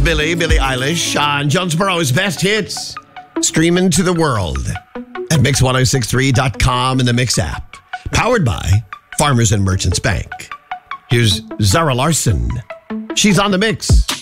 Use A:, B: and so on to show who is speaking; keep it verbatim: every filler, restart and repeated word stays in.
A: Billie, Billie Eilish on Jonesboro's Best Hits. Streaming to the world at mix ten sixty-three dot com and the Mix app. Powered by Farmers and Merchants Bank. Here's Zara Larson. She's on the Mix.